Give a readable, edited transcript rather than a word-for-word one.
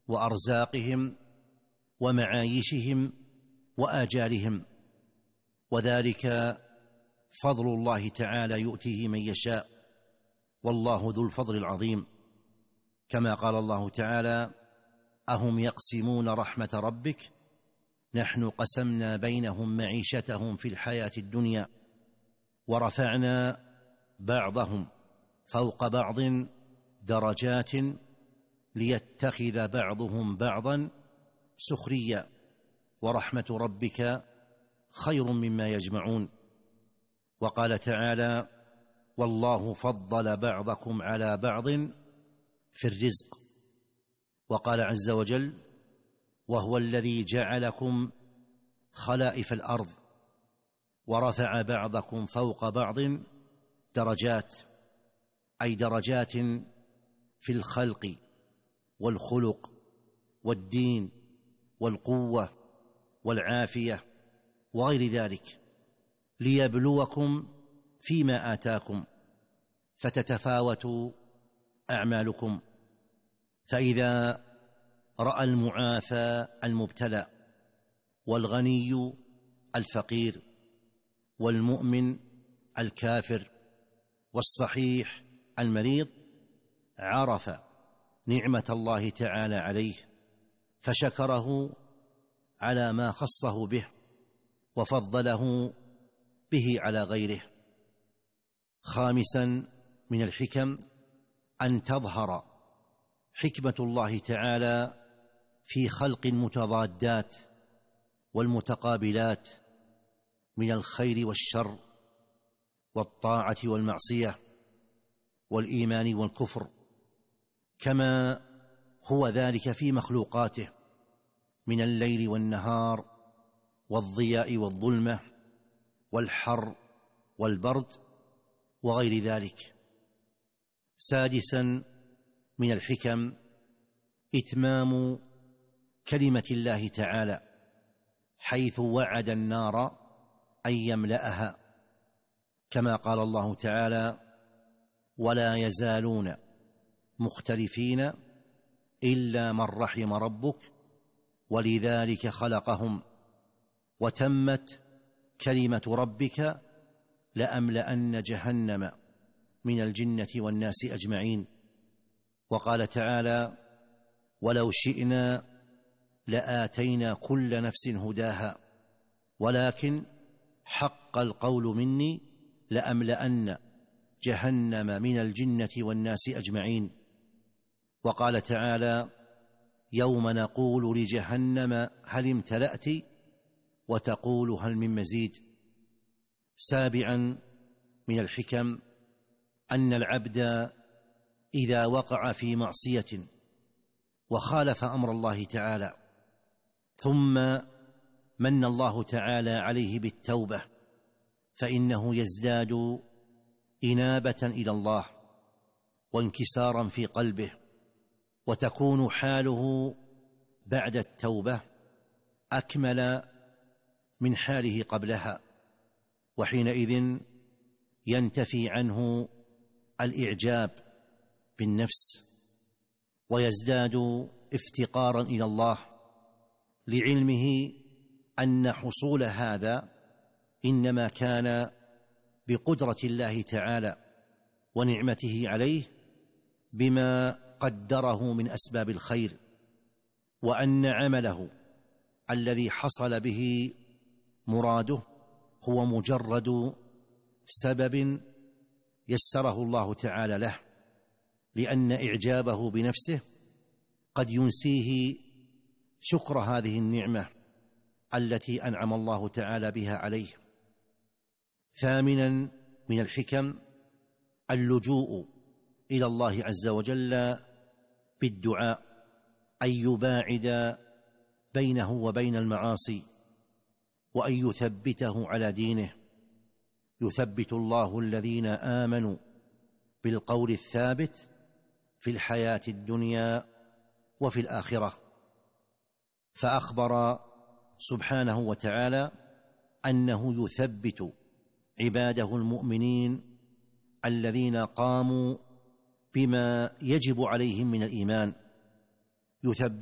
وأرزاقهم ومعايشهم وآجالهم، وذلك فضل الله تعالى يؤتيه من يشاء، والله ذو الفضل العظيم. كما قال الله تعالى: أهم يقسمون رحمة ربك نحن قسمنا بينهم معيشتهم في الحياة الدنيا ورفعنا بعضهم فوق بعض درجات ليتخذ بعضهم بعضا سخريا ورحمة ربك خير مما يجمعون. وقال تعالى: والله فضل بعضكم على بعض في الرزق. وقال عز وجل: وهو الذي جعلكم خلائف الأرض ورفع بعضكم فوق بعض درجات، أي درجات في الخلق والخلق والدين والقوة والعافية وغير ذلك، ليبلوكم فيما آتاكم فتتفاوت أعمالكم. فإذا رأى المعافى المبتلى والغني الفقير والمؤمن الكافر والصحيح المريض، عرف نعمة الله تعالى عليه فشكره على ما خصه به وفضله به على غيره. خامسا من الحكم أن تظهر حكمة الله تعالى في خلق المتضادات والمتقابلات من الخير والشر والطاعة والمعصية والإيمان والكفر، كما هو ذلك في مخلوقاته من الليل والنهار والضياء والظلمة والحر والبرد وغير ذلك. سادسا من الحكم إتمام كلمة الله تعالى، حيث وعد النار أن يملأها، كما قال الله تعالى: ولا يزالون مختلفين إلا من رحم ربك ولذلك خلقهم وتمت كلمة ربك لأملأن جهنم من الجنة والناس أجمعين. وقال تعالى: ولو شئنا لآتينا كل نفس هداها ولكن حق القول مني لأملأن جهنم من الجنة والناس أجمعين. وقال تعالى: يوم نقول لجهنم هل امتلأت وتقول هل من مزيد. سابعا من الحكم أن العبد إذا وقع في معصية وخالف أمر الله تعالى ثم من الله تعالى عليه بالتوبة، فإنه يزداد إنابة إلى الله وانكسارا في قلبه، وتكون حاله بعد التوبة أكمل من حاله قبلها، وحينئذ ينتفي عنه الإعجاب بالنفس ويزداد افتقارا إلى الله، لعلمه أن حصول هذا إنما كان بقدرة الله تعالى ونعمته عليه بما قدره من أسباب الخير، وأن عمله الذي حصل به مراده هو مجرد سبب يسره الله تعالى له، لأن إعجابه بنفسه قد ينسيه شكر هذه النعمة التي أنعم الله تعالى بها عليه. ثامنا من الحكم اللجوء إلى الله عز وجل بالدعاء، أن يباعد بينه وبين المعاصي وأن يثبته على دينه. يثبت الله الذين آمنوا بالقول الثابت في الحياة الدنيا وفي الآخرة. فأخبر سبحانه وتعالى أنه يثبت عباده المؤمنين الذين قاموا بما يجب عليهم من الإيمان، يثبت